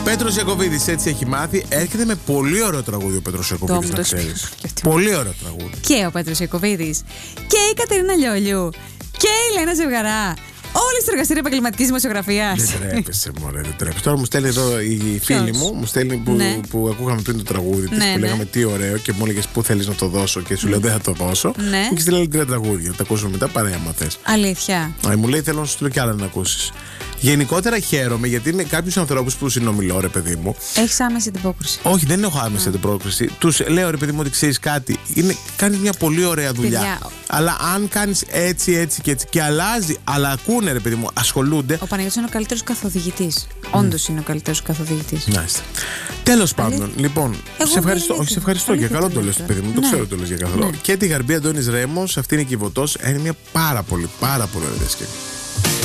Πέτρος Ιακωβίδης έτσι έχει μάθει. Έρχεται με πολύ ωραίο τραγούδι ο Πέτρος Ιακωβίδης, να ξέρεις. Πολύ ωραίο τραγούδι. Και ο Πέτρος Ιακωβίδης. Και η Κατερίνα Λιόλιου. Και η Λένα Ζευγαρά. Όλοι στο εργαστήριο επαγγελματικής δημοσιογραφίας. Δεν τρέπεσαι, μωρέ, δεν τρέπεσαι. Τώρα μου στέλνει εδώ η φίλη μου, που ακούγαμε πριν το τραγούδι της, που λέγαμε τι ωραίο και μου έλεγε πού θέλεις να το δώσω και σου λέω δεν θα το δώσω. Μου έχει στείλει 3 τραγούδια. Τα ακούσουμε μετά παρέα, άμα θες. Αλήθεια. Μου λέει θέλω να σου στείλω κι άλλα να ακούσεις. Γενικότερα χαίρομαι γιατί είναι κάποιους ανθρώπους που συνομιλώ, ρε παιδί μου. Έχεις άμεση αντιπόκριση? Όχι, δεν έχω άμεση αντιπόκριση. Τους λέω, ρε παιδί μου, ότι ξέρεις κάτι. Κάνεις μια πολύ ωραία δουλειά. Παιδιά. Αλλά αν κάνεις έτσι και αλλάζει, αλλά ακούνε, ρε παιδί μου, ασχολούνται. Ο Παναγιώτης είναι ο καλύτερος καθοδηγητής. Όντως είναι ο καλύτερος καθοδηγητής. Μάλιστα. Τέλος πάντων, λοιπόν, σε ευχαριστώ. Όχι, σε ευχαριστώ για καλό το λες, παιδί μου. Το ξέρω το λες για καλό. Και τη Γαρμπή Αντώνης Ρέμος, αυτή είναι η Κιβωτός. Είναι μια πάρα πολύ ωραία σκηνή.